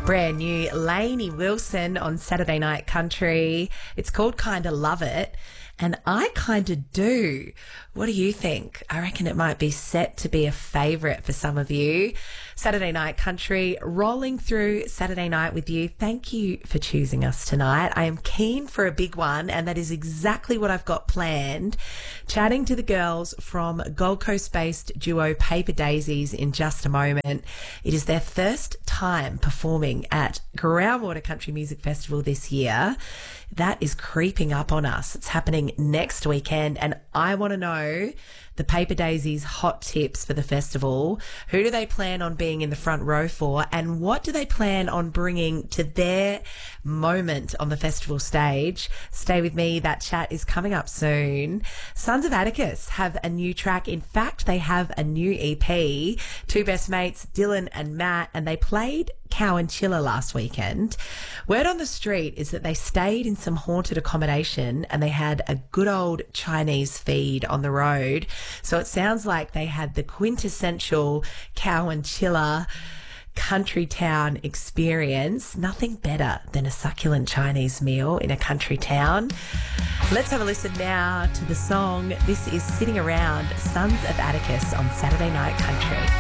Brand new Lainey Wilson on Saturday Night Country. It's called Kinda Love It. And I kinda do. What do you think? I reckon it might be set to be a favourite for some of you. Saturday Night Country, rolling through Saturday night with you. Thank you for choosing us tonight. I am keen for a big one, and that is exactly what I've got planned. Chatting to the girls from Gold Coast-based duo Paper Daisies in just a moment. It is their first time performing at Groundwater Country Music Festival this year. That is creeping up on us. It's happening next weekend, and I want to know the Paper Daisies hot tips for the festival. Who do they plan on being in the front row for, and what do they plan on bringing to their moment on the festival stage? Stay with me. That chat is coming up soon. Sons of Atticus have a new track. In fact, they have a new EP. Two best mates, Dylan and Matt, and they played Cow and Chiller last weekend. Word on the street is that they stayed in some haunted accommodation and they had a good old Chinese feed on the road. So it sounds like they had the quintessential Cow and Chiller country town experience. Nothing better than a succulent Chinese meal in a country town. Let's have a listen now to the song. This is Sitting Around, Sons of Atticus on Saturday Night Country.